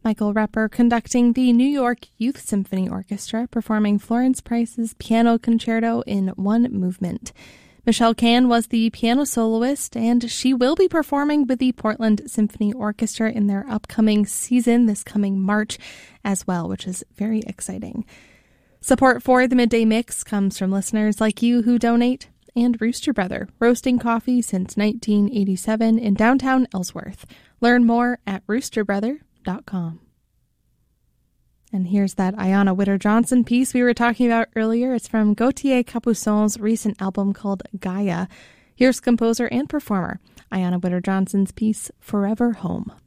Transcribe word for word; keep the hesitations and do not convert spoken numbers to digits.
Michael Repper conducting the New York Youth Symphony Orchestra, performing Florence Price's Piano Concerto in one movement. Michelle Can was the piano soloist, and she will be performing with the Portland Symphony Orchestra in their upcoming season this coming March as well, which is very exciting. Support for the Midday Mix comes from listeners like you who donate, and Rooster Brother, roasting coffee since nineteen eighty-seven in downtown Ellsworth. Learn more at rooster brother dot com. And here's that Ayanna Witter-Johnson piece we were talking about earlier. It's from Gauthier Capuçon's recent album called Gaia. Here's composer and performer Ayanna Witter-Johnson's piece, Forever Home.